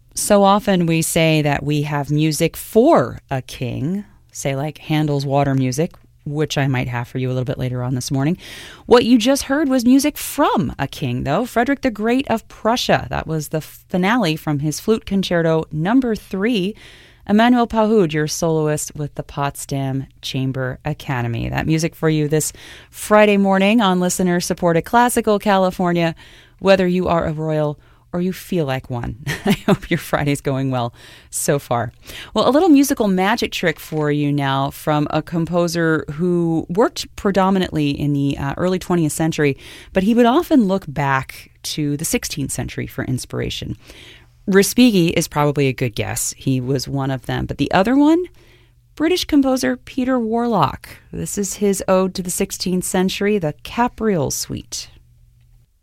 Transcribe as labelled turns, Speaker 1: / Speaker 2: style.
Speaker 1: So often we say that we have music for a king, say like Handel's Water Music, which I might have for you a little bit later on this morning. What you just heard was music from a king, though. Frederick the Great of Prussia. That was the finale from his Flute Concerto number 3. Emmanuel Pahud, your soloist with the Potsdam Chamber Academy. That music for you this Friday morning on listener-supported Classical California, whether you are a royal or you feel like one. I hope your Friday's going well so far. Well, a little musical magic trick for you now from a composer who worked predominantly in the early 20th century, but he would often look back to the 16th century for inspiration. Respighi is probably a good guess. He was one of them. But the other one, British composer Peter Warlock. This is his ode to the 16th century, the Capriole Suite.